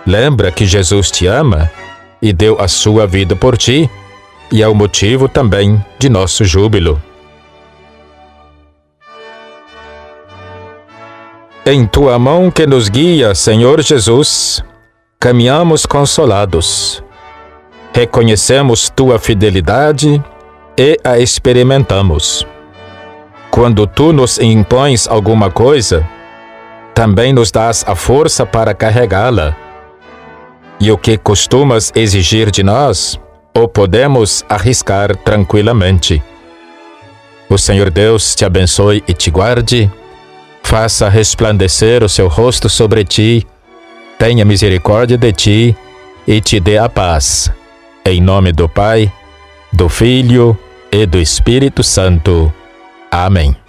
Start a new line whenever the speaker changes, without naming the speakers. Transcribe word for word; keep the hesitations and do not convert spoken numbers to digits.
Lembra que Jesus te ama e deu a sua vida por ti, e é o motivo também de nosso júbilo. Em tua mão que nos guia, Senhor Jesus, caminhamos consolados. Reconhecemos tua fidelidade e a experimentamos. Quando tu nos impões alguma coisa, também nos dás a força para carregá-la. E o que costumas exigir de nós, o podemos arriscar tranquilamente. O Senhor Deus te abençoe e te guarde, faça resplandecer o seu rosto sobre ti, tenha misericórdia de ti e te dê a paz. Em nome do Pai, do Filho e do Espírito Santo. Amém.